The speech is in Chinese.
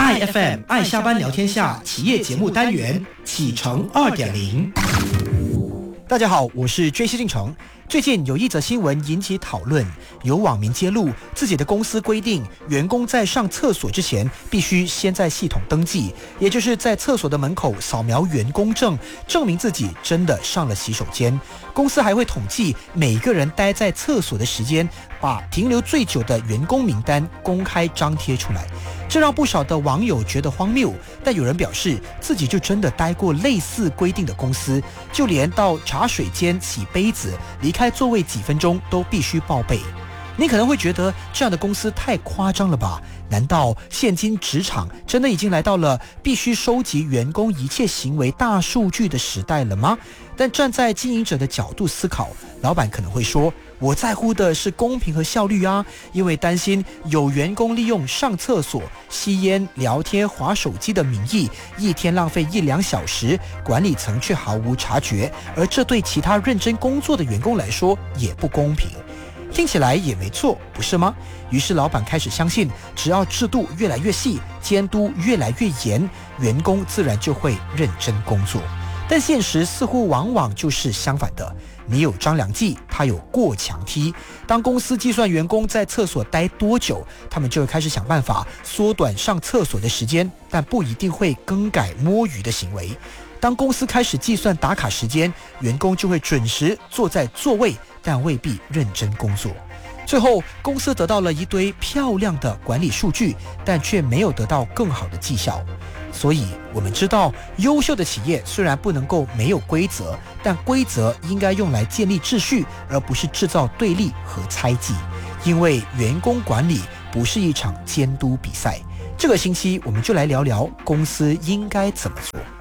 IFM 爱下班聊天下企业节目单元启程2.0。 大家好，我是追西进城。最近有一则新闻引起讨论，有网民揭露自己的公司规定，员工在上厕所之前必须先在系统登记，也就是在厕所的门口扫描员工证，证明自己真的上了洗手间。公司还会统计每个人待在厕所的时间，把停留最久的员工名单公开张贴出来。这让不少的网友觉得荒谬，但有人表示自己就真的待过类似规定的公司，就连到茶水间洗杯子、离开座位几分钟都必须报备。你可能会觉得这样的公司太夸张了吧？难道现今职场真的已经来到了必须收集员工一切行为大数据的时代了吗？但站在经营者的角度思考，老板可能会说，我在乎的是公平和效率啊，因为担心有员工利用上厕所、吸烟、聊天、滑手机的名义，一天浪费1-2小时，管理层却毫无察觉，而这对其他认真工作的员工来说也不公平。听起来也没错，不是吗？于是老板开始相信，只要制度越来越细，监督越来越严，员工自然就会认真工作。但现实似乎往往就是相反的，你有张良计，他有过墙梯。当公司计算员工在厕所待多久，他们就会开始想办法缩短上厕所的时间，但不一定会更改摸鱼的行为。当公司开始计算打卡时间，员工就会准时坐在座位，但未必认真工作。最后，公司得到了一堆漂亮的管理数据，但却没有得到更好的绩效。所以我们知道，优秀的企业虽然不能够没有规则，但规则应该用来建立秩序，而不是制造对立和猜忌。因为员工管理不是一场监督比赛。这个星期我们就来聊聊公司应该怎么做。